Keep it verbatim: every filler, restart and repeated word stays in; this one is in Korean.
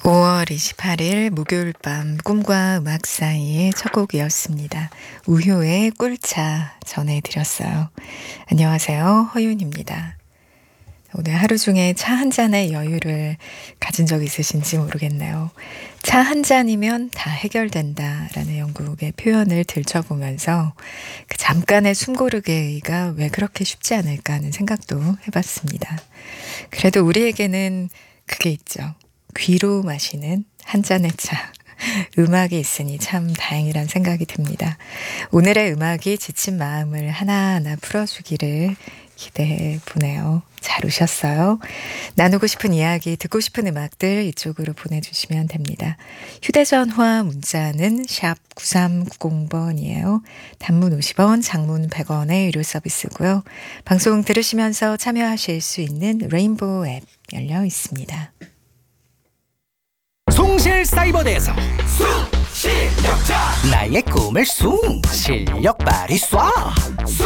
오월 이십팔일 목요일 밤 꿈과 음악 사이의 첫 곡이었습니다. 우효의 꿀차 전해드렸어요. 안녕하세요. 허윤입니다. 오늘 하루 중에 차 한 잔의 여유를 가진 적 있으신지 모르겠네요. 차 한 잔이면 다 해결된다라는 영국의 표현을 들춰보면서 그 잠깐의 숨고르기가 왜 그렇게 쉽지 않을까 하는 생각도 해봤습니다. 그래도 우리에게는 그게 있죠. 귀로 마시는 한 잔의 차. 음악이 있으니 참 다행이란 생각이 듭니다. 오늘의 음악이 지친 마음을 하나하나 풀어주기를 기대해 보네요. 잘 오셨어요? 나누고 싶은 이야기, 듣고 싶은 음악들 이쪽으로 보내주시면 됩니다. 휴대전화 문자는 샵 구삼구공번이에요. 단문 오십 원, 장문 백 원의 유료 서비스고요. 방송 들으시면서 참여하실 수 있는 레인보우 앱 열려 있습니다. 송실사이버대에서 숭 실력자 나의 꿈을 숭 실력 발휘 쏴